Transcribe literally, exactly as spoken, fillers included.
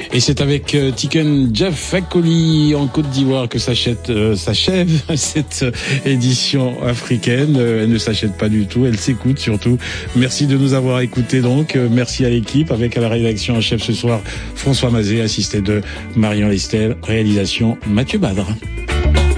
Et c'est avec euh, Tiken Jah Fakoly en Côte d'Ivoire que s'achève, euh, s'achève cette édition africaine. Euh, elle ne s'achète pas du tout, elle s'écoute surtout. Merci de nous avoir écoutés donc. Euh, merci à l'équipe avec à la rédaction en chef ce soir François Mazet, assisté de Marion Listel, réalisation Mathieu Badre.